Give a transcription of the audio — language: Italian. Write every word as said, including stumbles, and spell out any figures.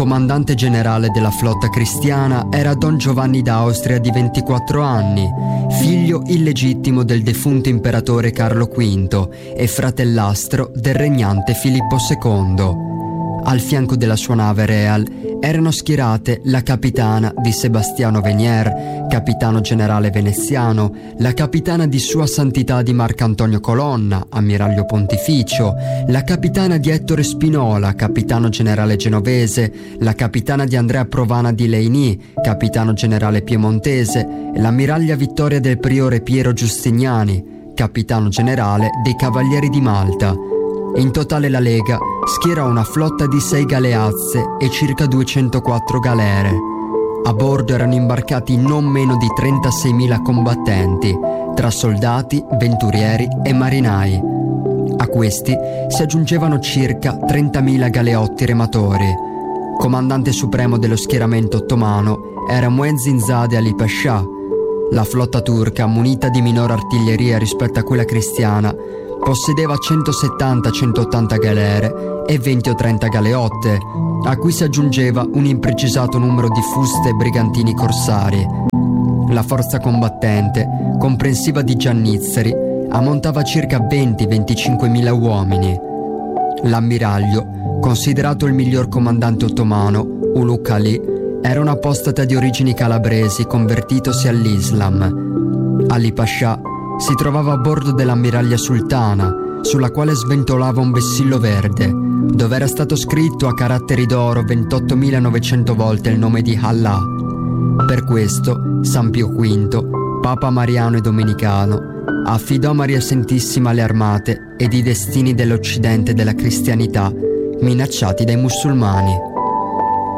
comandante generale della flotta cristiana era Don Giovanni d'Austria di ventiquattro anni, figlio illegittimo del defunto imperatore Carlo quinto e fratellastro del regnante Filippo secondo. Al fianco della sua nave Real erano schierate la capitana di Sebastiano Venier, capitano generale veneziano, la capitana di Sua Santità di Marcantonio Colonna, ammiraglio pontificio, la capitana di Ettore Spinola, capitano generale genovese, la capitana di Andrea Provana di Leini, capitano generale piemontese, e l'ammiraglia Vittoria del priore Piero Giustiniani, capitano generale dei Cavalieri di Malta. In totale la Lega schiera una flotta di sei galeazze e circa duecentoquattro galere. A bordo erano imbarcati non meno di trentaseimila combattenti, tra soldati, venturieri e marinai. A questi si aggiungevano circa trentamila galeotti rematori. Comandante supremo dello schieramento ottomano era Muezzin Zade Ali Pascià. La flotta turca, munita di minore artiglieria rispetto a quella cristiana, possedeva centosettanta centottanta galere e venti o trenta galeotte, a cui si aggiungeva un imprecisato numero di fuste e brigantini corsari. La forza combattente, comprensiva di giannizzeri, ammontava circa venti venticinquemila uomini. L'ammiraglio, considerato il miglior comandante ottomano, Ulugh Ali, era un apostata di origini calabresi convertitosi all'Islam. Ali Pascià si trovava a bordo dell'ammiraglia Sultana, sulla quale sventolava un vessillo verde, dove era stato scritto a caratteri d'oro ventottomilanovecento volte il nome di Allah. Per questo San Pio quinto, Papa Mariano e Domenicano, affidò a Maria Santissima le armate ed i destini dell'Occidente e della cristianità minacciati dai musulmani.